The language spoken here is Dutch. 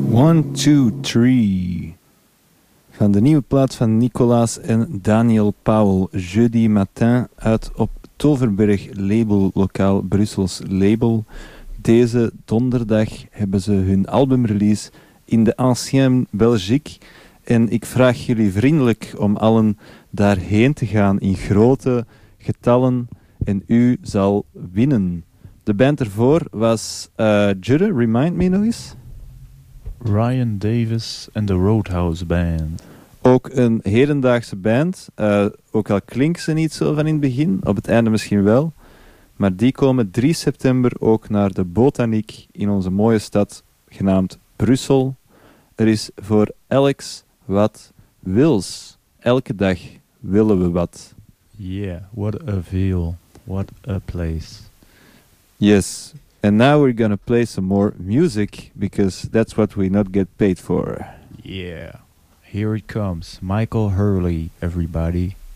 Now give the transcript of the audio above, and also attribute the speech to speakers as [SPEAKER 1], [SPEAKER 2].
[SPEAKER 1] One, two, three. Van de nieuwe plaat van Nicolaas en Daniel Powell. Jeudi matin uit op Toverberg label, lokaal Brussels label. Deze donderdag hebben ze hun albumrelease in de Ancienne Belgique. En ik vraag jullie vriendelijk om allen daarheen te gaan in grote getallen. En u zal winnen. De band ervoor was Judde, remind me nog eens.
[SPEAKER 2] Ryan Davis en de Roadhouse Band.
[SPEAKER 1] Ook een hedendaagse band. Ook al klinken ze niet zo van in het begin. Op het einde misschien wel. Maar die komen 3 september ook naar de Botaniek in onze mooie stad genaamd Brussel. Er is voor Alex wat wils. Elke dag willen we wat.
[SPEAKER 2] Yeah, what a feel. What a place.
[SPEAKER 1] Yes. And now we're gonna play some more music because that's what we not get paid for.
[SPEAKER 2] Yeah. Here it comes. Michael Hurley, everybody.